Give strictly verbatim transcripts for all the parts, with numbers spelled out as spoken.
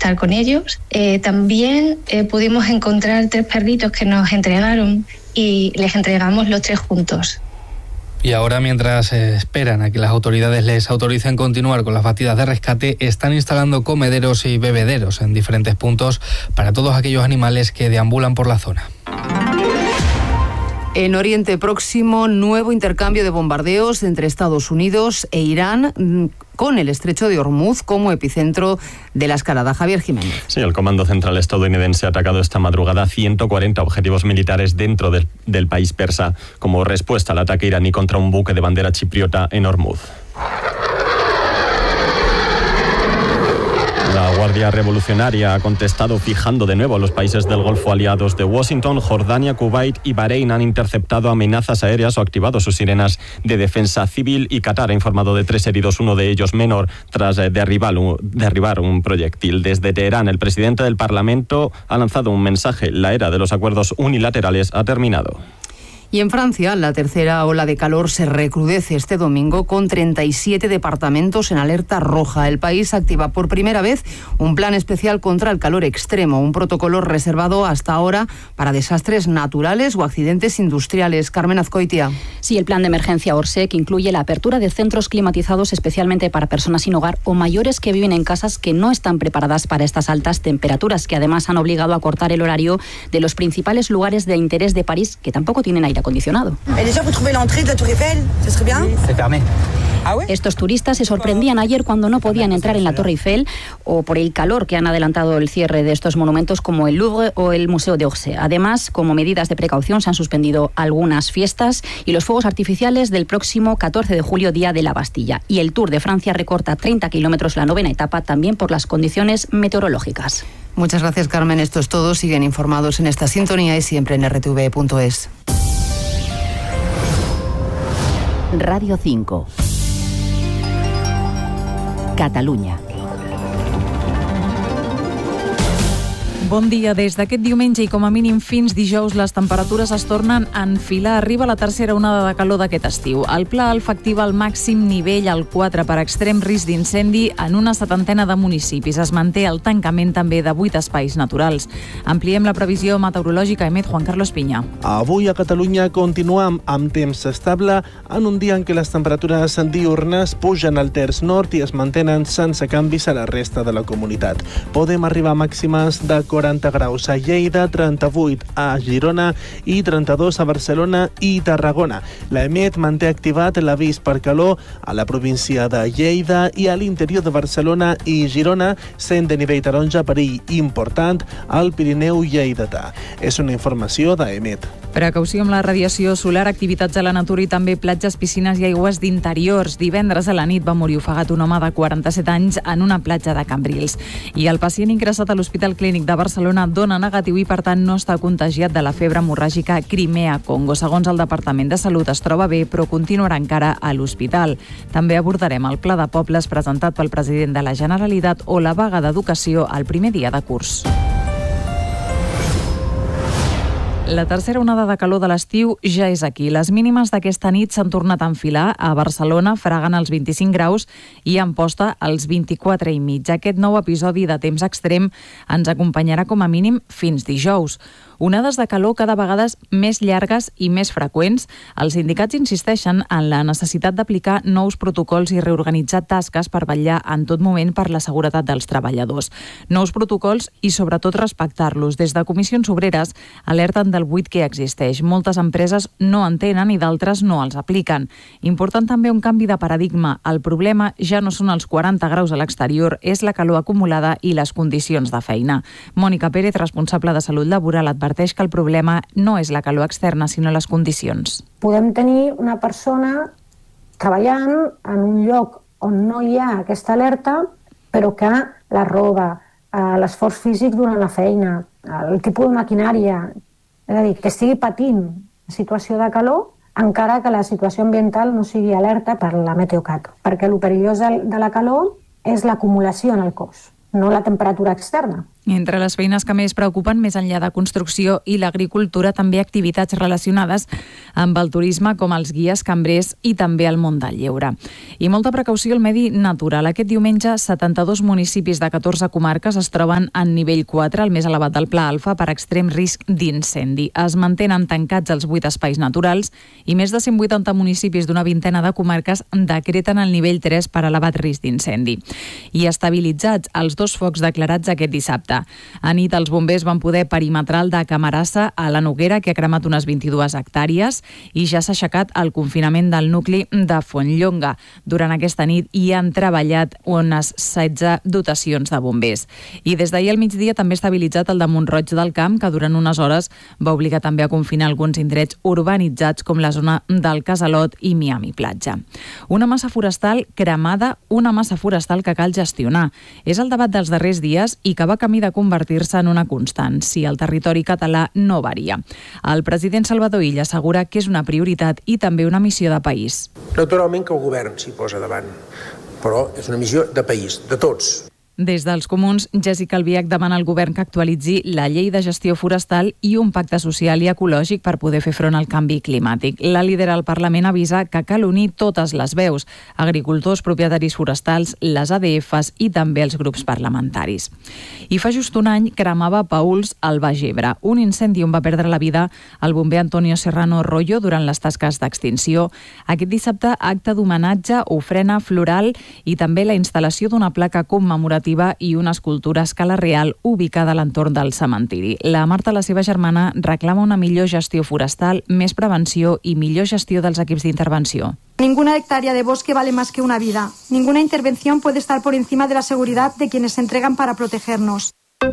estar con ellos. Eh, también eh, pudimos encontrar tres perritos que nos entregaron y les entregamos los tres juntos. Y ahora, mientras esperan a que las autoridades les autoricen continuar con las batidas de rescate, están instalando comederos y bebederos en diferentes puntos para todos aquellos animales que deambulan por la zona. En Oriente Próximo, nuevo intercambio de bombardeos entre Estados Unidos e Irán, con el estrecho de Hormuz como epicentro de la escalada. Javier Jiménez. Sí, el Comando Central estadounidense ha atacado esta madrugada ciento cuarenta objetivos militares dentro del, del país persa, como respuesta al ataque iraní contra un buque de bandera chipriota en Hormuz. La Guardia Revolucionaria ha contestado fijando de nuevo a los países del Golfo aliados de Washington. Jordania, Kuwait y Bahrein han interceptado amenazas aéreas o activado sus sirenas de defensa civil, y Qatar ha informado de tres heridos, uno de ellos menor, tras derribar un, derribar un proyectil. Desde Teherán, el presidente del Parlamento ha lanzado un mensaje: la era de los acuerdos unilaterales ha terminado. Y en Francia, la tercera ola de calor se recrudece este domingo con treinta y siete departamentos en alerta roja. El país activa por primera vez un plan especial contra el calor extremo, un protocolo reservado hasta ahora para desastres naturales o accidentes industriales. Carmen Azcoitia. Sí, el plan de emergencia Orsec incluye la apertura de centros climatizados especialmente para personas sin hogar o mayores que viven en casas que no están preparadas para estas altas temperaturas, que además han obligado a cortar el horario de los principales lugares de interés de París, que tampoco tienen aire acondicionado. Estos turistas se sorprendían ayer cuando no podían entrar en la Torre Eiffel o por el calor que han adelantado el cierre de estos monumentos como el Louvre o el Museo d'Orsay. Además, como medidas de precaución, se han suspendido algunas fiestas y los fuegos artificiales del próximo catorce de julio, Día de la Bastilla. Y el Tour de Francia recorta treinta kilómetros la novena etapa, también por las condiciones meteorológicas. Muchas gracias, Carmen. Esto es todo. Siguen informados en esta sintonía y siempre en erre te ve punto es. Radio cinco. Catalunya. Bon dia. Des d'aquest diumenge i com a mínim fins dijous les temperatures es tornen a enfilar. Arriba la tercera onada de calor d'aquest estiu. El Pla Alfa activa el màxim nivell al quatre per extrem risc d'incendi en una setantena de municipis. Es manté el tancament també de vuit espais naturals. Ampliem la previsió meteorològica. Emet Juan Carlos Piña. Avui a Catalunya continuem amb temps estable en un dia en què les temperatures diurnes pugen al terç nord i es mantenen sense canvis a la resta de la comunitat. Podem arribar a màximes de quaranta graus a Lleida, trenta-vuit a Girona i trenta-dos a Barcelona i Tarragona. L'Emet manté activat l'avís per calor a la província de Lleida i a l'interior de Barcelona i Girona, sent de nivell taronja perill important al Pirineu lleidatà. És una informació d'Emet. Precaució amb la radiació solar, activitats a la natura i també platges, piscines i aigües d'interiors. Divendres a la nit va morir ofegat un home de quaranta-set anys en una platja de Cambrils. I el pacient ingressat a l'Hospital Clínic de Barcelona dona negatiu i, per tant, no està contagiat de la febre hemorràgica Crimea-Congo. Segons el Departament de Salut, es troba bé, però continuarà encara a l'hospital. També abordarem el Pla de Pobles presentat pel president de la Generalitat o la vaga d'educació al primer dia de curs. La tercera onada de calor de l'estiu ja és aquí. Les mínimes d'aquesta nit s'han tornat a enfilar. A Barcelona freguen els vint-i-cinc graus i a Amposta els vint-i-quatre i mig. Aquest nou episodi de temps extrem ens acompanyarà com a mínim fins dijous. Onades de calor cada vegada més llargues i més freqüents. Els sindicats insisteixen en la necessitat d'aplicar nous protocols i reorganitzar tasques per vetllar en tot moment per la seguretat dels treballadors. Nous protocols i, sobretot, respectar-los. Des de Comissions Obreres alerten del buit que existeix. Moltes empreses no en tenen i d'altres no els apliquen. Important també un canvi de paradigma. El problema ja no són els quaranta graus a l'exterior, és la calor acumulada i les condicions de feina. Mònica Pérez, responsable de Salut Laboral, adverteix que el problema no és la calor externa, sinó les condicions. Podem tenir una persona treballant en un lloc on no hi ha aquesta alerta, però que la roba, l'esforç físic durant la feina, el tipus de maquinària, és a dir, que estigui patint la situació de calor, encara que la situació ambiental no sigui alerta per la Meteocat, perquè el perillós de la calor és l'acumulació en el cos, no la temperatura externa. Entre les feines que més preocupen, més enllà de construcció i l'agricultura, també activitats relacionades amb el turisme, com els guies, cambrers i també el món del lleure. I molta precaució al medi natural. Aquest diumenge, setanta-dos municipis de catorze comarques es troben en nivell quatre, el més elevat del Pla Alfa, per extrem risc d'incendi. Es mantenen tancats els vuit espais naturals i més de cent vuitanta municipis d'una vintena de comarques decreten el nivell tres per elevat risc d'incendi. I estabilitzats els dos focs declarats aquest dissabte. A nit els bombers van poder perimetrar el de Camarassa a la Noguera, que ha cremat unes vint-i-dues hectàrees, i ja s'ha aixecat el confinament del nucli de Fontlllonga. Durant aquesta nit hi han treballat unes setze dotacions de bombers. I des d'ahir al migdia també ha estabilitzat el de Mont-roig del Camp, que durant unes hores va obligar també a confinar alguns indrets urbanitzats com la zona del Casalot i Miami Platja. Una massa forestal cremada, una massa forestal que cal gestionar. És el debat dels darrers dies i que va camí de convertir-se en una constant si el territori català no varia. El president Salvador Illa assegura que és una prioritat i també una missió de país. Naturalment que el govern s'hi posa davant, però és una missió de país, de tots. Des dels comuns, Jessica Albiach demana al govern que actualitzi la llei de gestió forestal i un pacte social i ecològic per poder fer front al canvi climàtic. La líder al Parlament avisa que cal unir totes les veus, agricultors, propietaris forestals, les A D Fs i també els grups parlamentaris. I fa just un any cremava Pauls al Baix Ebre, un incendi on va perdre la vida el bomber Antonio Serrano Rollo durant les tasques d'extinció. Aquest dissabte, acte d'homenatge, ofrena floral i també la instal·lació d'una placa commemorativa i una escultura a escala real ubicada a l'entorn del cementiri. La Marta, la seva germana, reclama una millor gestió forestal, més prevenció i millor gestió dels equips d'intervenció. Ninguna hectárea de bosque vale más que una vida. Ninguna intervención puede estar por encima de la seguridad de quienes se entregan para protegernos.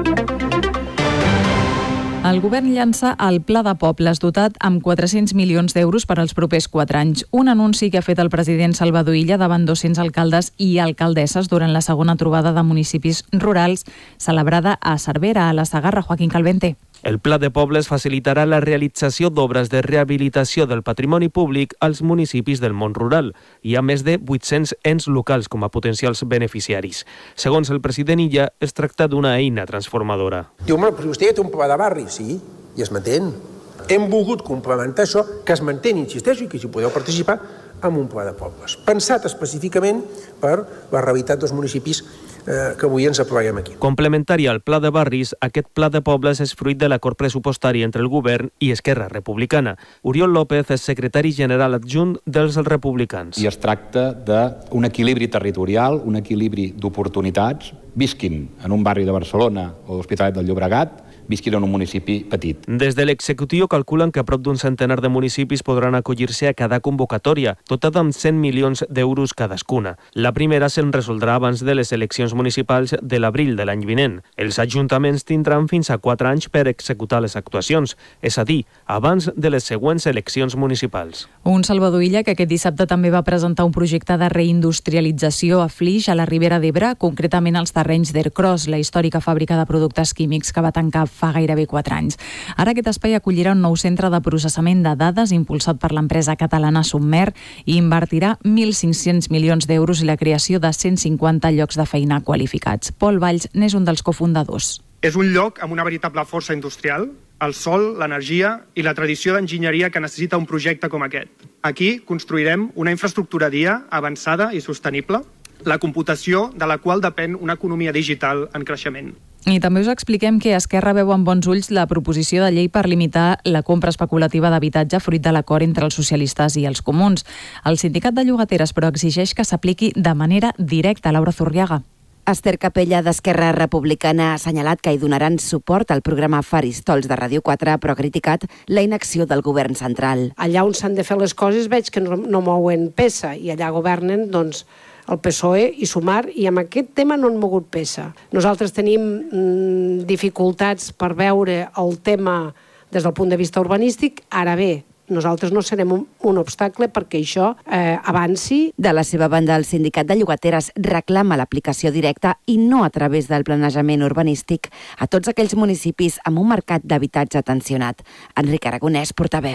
El govern llança el Pla de Pobles, dotat amb quatre-cents milions d'euros per als propers quatre anys. Un anunci que ha fet el president Salvador Illa davant dos-cents alcaldes i alcaldesses durant la segona trobada de municipis rurals celebrada a Cervera, a la Segarra. Joaquín Calvente. El Pla de Pobles facilitarà la realització d'obres de rehabilitació del patrimoni públic als municipis del món rural. Hi ha més de vuit-cents ens locals com a potencials beneficiaris. Segons el president Illa, es tracta d'una eina transformadora. Diu, home, però vostè té un pla de barri, sí, i es mantén. Hem volgut complementar això, que es mantén, insisteixo, i que si podeu participar, amb un pla de pobles, pensat específicament per la realitat dels municipis eh, que avui ens apleguem aquí. Complementari al pla de barris, aquest pla de pobles és fruit de l'acord pressupostari entre el govern i Esquerra Republicana. Oriol López és secretari general adjunt dels Republicans. I es tracta d'un equilibri territorial, un equilibri d'oportunitats, visquin en un barri de Barcelona o d'Hospitalet del Llobregat, visquin en un municipi petit. Des de l'executiu calculen que prop d'un centenar de municipis podran acollir-se a cada convocatòria, dotada amb cent milions d'euros cadascuna. La primera se'n resoldrà abans de les eleccions municipals de l'abril de l'any vinent. Els ajuntaments tindran fins a quatre anys per executar les actuacions, és a dir, abans de les següents eleccions municipals. Un Salvador Illa que aquest dissabte també va presentar un projecte de reindustrialització a Flix, a la Ribera d'Ebre, concretament als terrenys d'Ercros, la històrica fàbrica de productes químics que va tancar fa gairebé quatre anys. Ara aquest espai acollirà un nou centre de processament de dades impulsat per l'empresa catalana Submer i invertirà mil cinc-cents milions d'euros i la creació de cent cinquanta llocs de feina qualificats. Pol Valls n'és un dels cofundadors. És un lloc amb una veritable força industrial, el sol, l'energia i la tradició d'enginyeria que necessita un projecte com aquest. Aquí construirem una infraestructura dia avançada i sostenible, la computació de la qual depèn una economia digital en creixement. I també us expliquem que Esquerra veu amb bons ulls la proposició de llei per limitar la compra especulativa d'habitatge fruit de l'acord entre els socialistes i els comuns. El sindicat de llogateres, però, exigeix que s'apliqui de manera directa. Laura Zurriaga. Esther Capella, d'Esquerra Republicana, ha assenyalat que hi donaran suport al programa Faristols de Ràdio quatre, però ha criticat la inacció del govern central. Allà on s'han de fer les coses veig que no, no mouen peça i allà governen, doncs, el P S O E i Sumar, i amb aquest tema no han mogut peça. Nosaltres tenim mm, dificultats per veure el tema des del punt de vista urbanístic. Ara bé, nosaltres no serem un, un obstacle perquè això eh, avanci. De la seva banda, el sindicat de llogateres reclama l'aplicació directa i no a través del planejament urbanístic a tots aquells municipis amb un mercat d'habitatge tensionat. Enric Aragonès, portaveu.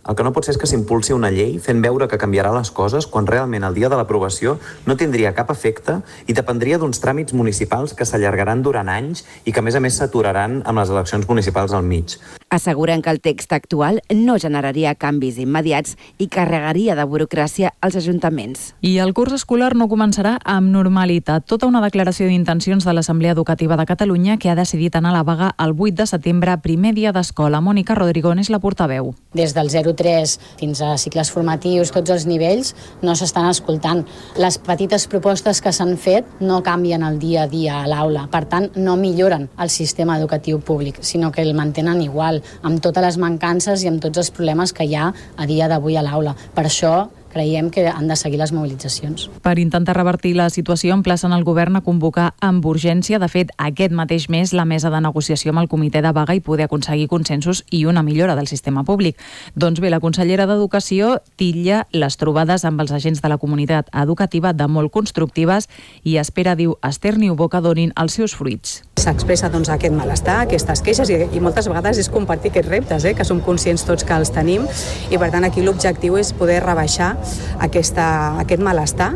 El que no pot ser és que s'impulsi una llei fent veure que canviarà les coses quan realment el dia de l'aprovació no tindria cap efecte i dependria d'uns tràmits municipals que s'allargaran durant anys i que a més a més s'aturaran amb les eleccions municipals al mig. Asseguren que el text actual no generaria canvis immediats i carregaria de burocràcia als ajuntaments. I el curs escolar no començarà amb normalitat. Tota una declaració d'intencions de l'Assemblea Educativa de Catalunya, que ha decidit anar a la vaga el vuit de setembre, primer dia d'escola. Mònica Rodrigón és la portaveu. Des del zero tres fins a cicles formatius, tots els nivells no s'estan escoltant. Les petites propostes que s'han fet no canvien el dia a dia a l'aula. Per tant, no milloren el sistema educatiu públic, sinó que el mantenen igual, amb totes les mancances i amb tots els problemes que hi ha a dia d'avui a l'aula. Per això creiem que han de seguir les mobilitzacions. Per intentar revertir la situació, emplacen el govern a convocar amb urgència. De fet, aquest mateix mes, la mesa de negociació amb el comitè de vaga i poder aconseguir consensos i una millora del sistema públic. Doncs bé, la consellera d'Educació titlla les trobades amb els agents de la comunitat educativa de molt constructives i espera, diu Esther Niubó, que donin els seus fruits. S'expressa doncs, aquest malestar, aquestes queixes i, i moltes vegades és compartir aquests reptes, eh, que som conscients tots que els tenim i per tant aquí l'objectiu és poder rebaixar aquesta, aquest malestar.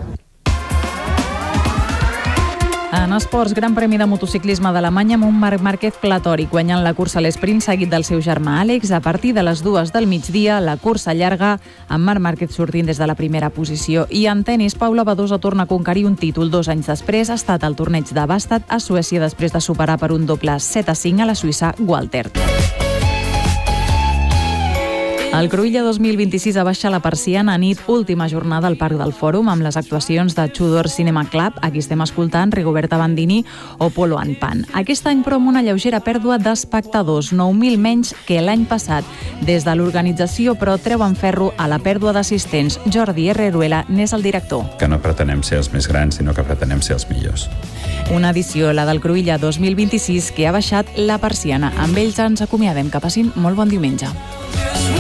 En esports, Gran Premi de Motociclisme d'Alemanya amb un Marc Márquez platòric, guanyant la cursa a l'esprint seguit del seu germà Àlex. A partir de les dues del migdia, la cursa llarga, amb Marc Márquez sortint des de la primera posició. I en tenis, Paula Badosa torna a conquerir un títol dos anys després. Ha estat al torneig de Bastad a Suècia després de superar per un doble set a cinc a la suïssa Waltert. El Cruïlla dos mil vint-i-sis ha baixat la persiana a nit, última jornada al Parc del Fòrum, amb les actuacions de Tudor Cinema Club, aquí estem escoltant Rigoberta Bandini o Polo and Pan. Aquest any, però, amb una lleugera pèrdua d'espectadors, nou mil menys que l'any passat. Des de l'organització, però, treuen ferro a la pèrdua d'assistents. Jordi Herreruela n'és el director. Que no pretenem ser els més grans, sinó que pretenem ser els millors. Una edició, la del Cruïlla dos mil vint-i-sis, que ha baixat la persiana. Amb ells ens acomiadem. Que passin molt bon diumenge.